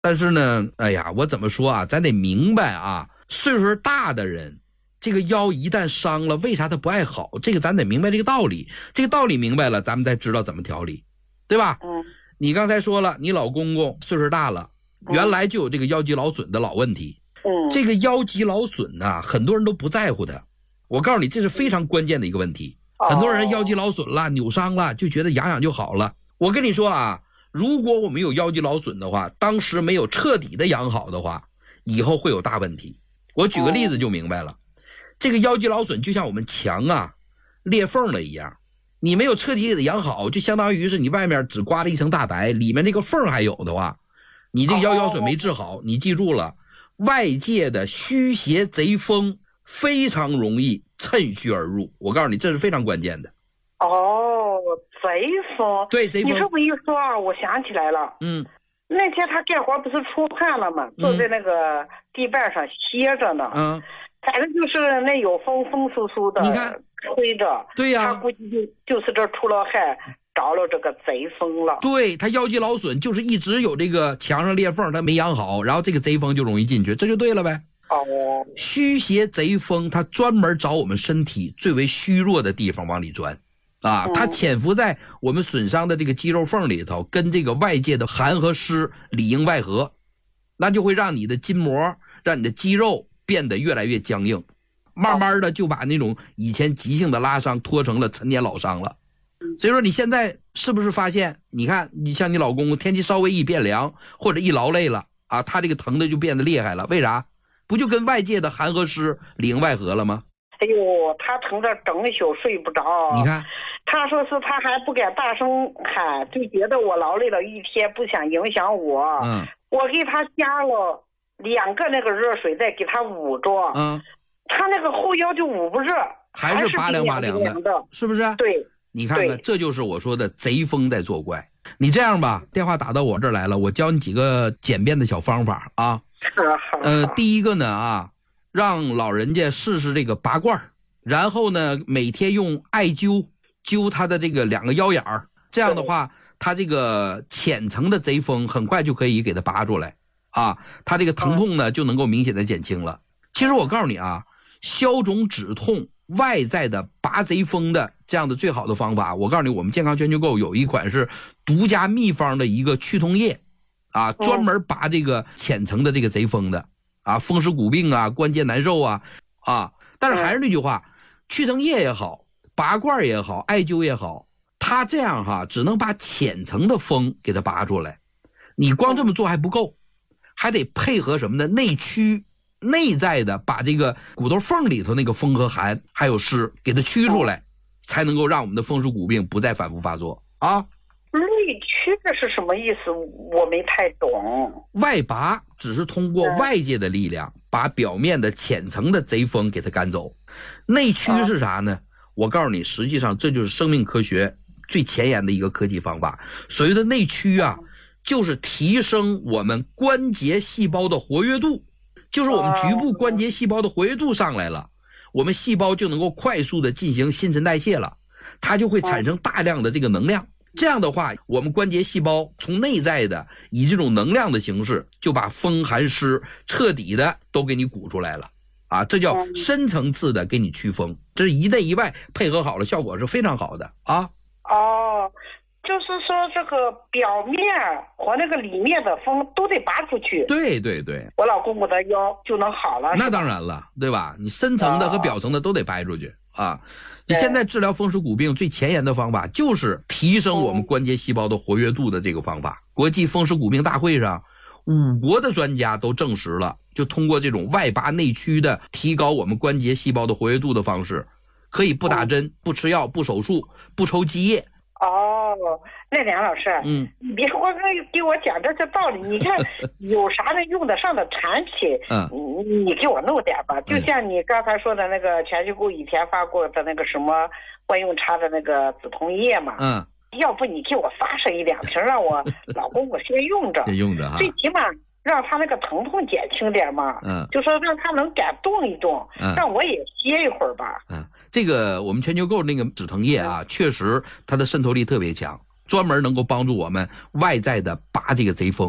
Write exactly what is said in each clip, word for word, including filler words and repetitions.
但是呢，哎呀，我怎么说啊？咱得明白啊，岁数大的人，这个腰一旦伤了，为啥他不爱好？这个咱得明白这个道理。这个道理明白了，咱们才知道怎么调理，对吧？ 嗯。 你刚才说了，你老公公岁数大了，原来就有这个腰肌劳损的老问题。 嗯。 这个腰肌劳损呢、啊，很多人都不在乎的。我告诉你，这是非常关键的一个问题。哦、很多人腰肌劳损了、扭伤了，就觉得养养就好了。我跟你说啊。如果我们有腰肌劳损的话，当时没有彻底的养好的话，以后会有大问题。我举个例子就明白了，这个腰肌劳损就像我们墙啊裂缝了一样，你没有彻底的养好，就相当于是你外面只刮了一层大白，里面这个缝还有的话，你这个腰肌劳损没治好，你记住了，外界的虚邪贼风非常容易趁虚而入。我告诉你，这是非常关键的。 哦，贼风。 对，贼风。 你这么一说啊，我想起来了。 嗯。 那天他干活不是出汗了吗？坐在那个地板上歇着呢。 嗯。 反正就是那有风，风酥酥的， 你看吹着。 对呀、 啊。他估计就就是这出了汗，着了这个贼风了。 对，他腰肌劳损就是一直有这个墙上裂缝，他没养好，然后这个贼风就容易进去，这就对了呗。 哦。 虚邪贼风，它专门找我们身体最为虚弱的地方往里钻。啊，它潜伏在我们损伤的这个肌肉缝里头，跟这个外界的寒和湿里应外合，那就会让你的筋膜，让你的肌肉变得越来越僵硬，慢慢的就把那种以前急性的拉伤拖成了陈年老伤了。所以说你现在是不是发现，你看你像你老公天气稍微一变凉或者一劳累了啊，他这个疼的就变得厉害了，为啥？不就跟外界的寒和湿里应外合了吗？ 哎呦，他疼得整宿睡不着。 你看， 他说是他还不敢大声喊，就觉得我劳累了一天，不想影响我。 嗯， 我给他加了两个那个热水袋，给他捂着。 嗯， 他那个后腰就捂不热， 还是拔凉拔凉的，是不是？ 对， 你看看，这就是我说的贼风在作怪。你这样吧，电话打到我这儿来了，我教你几个简便的小方法啊。呃，第一个呢啊。让老人家试试这个拔罐，然后呢每天用艾灸灸他的这个两个腰眼儿，这样的话他这个浅层的贼风很快就可以给他拔出来啊，他这个疼痛呢就能够明显的减轻了。其实我告诉你啊，消肿止痛外在的拔贼风的这样的最好的方法，我告诉你，我们健康全球购有一款是独家秘方的一个去痛液啊，专门拔这个浅层的这个贼风的啊，风湿骨病啊，关节难受啊，啊，但是还是那句话，去疼液也好，拔罐也好，艾灸也好，它这样哈，只能把浅层的风给它拔出来。你光这么做还不够，还得配合什么呢？内驱，内在的把这个骨头缝里头那个风和寒还有湿给它驱出来，才能够让我们的风湿骨病不再反复发作啊。 内驱这是什么意思？我没太懂。 外拔只是通过外界的力量把表面的浅层的贼风给它赶走，内驱是啥呢？我告诉你，实际上这就是生命科学最前沿的一个科技方法。所谓的内驱啊，就是提升我们关节细胞的活跃度，就是我们局部关节细胞的活跃度上来了，我们细胞就能够快速的进行新陈代谢了，它就会产生大量的这个能量。这样的话，我们关节细胞从内在的以这种能量的形式，就把风寒湿彻底的都给你鼓出来了啊！这叫深层次的给你驱风，这是一内一外配合好了，效果是非常好的啊。 哦，就是说这个表面和那个里面的风都得拔出去。 对对对， 我老公公的腰就能好了。 那当然了，对吧？你深层的和表层的都得掰出去啊。你现在治疗风湿骨病最前沿的方法就是提升我们关节细胞的活跃度的这个方法。国际风湿骨病大会上，五国的专家都证实了，就通过这种外拔内驱的提高我们关节细胞的活跃度的方式，可以不打针、不吃药、不手术、不抽积液。 哦，那梁老师，嗯，你别光给我讲这些道理，你看有啥能用得上的产品，嗯，你你给我弄点吧。就像你刚才说的那个全球购以前发过的那个什么万用茶的那个止痛液嘛，嗯，要不你给我发上一两瓶，让我老公我先用着，先用着哈， 最起码让他那个疼痛减轻点嘛，嗯，就说让他能敢动一动，嗯，让我也歇一会儿吧， 嗯。这个我们全球购那个止疼液啊，确实它的渗透力特别强，专门能够帮助我们外在的拔这个贼风。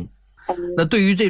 那对于这